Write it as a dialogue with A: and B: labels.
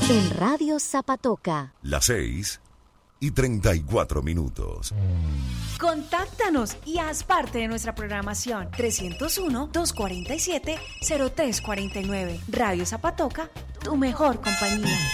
A: En Radio Zapatoca.
B: Las 6:34.
C: Contáctanos y haz parte de nuestra programación. 301-247-0349. Radio Zapatoca, tu mejor compañía.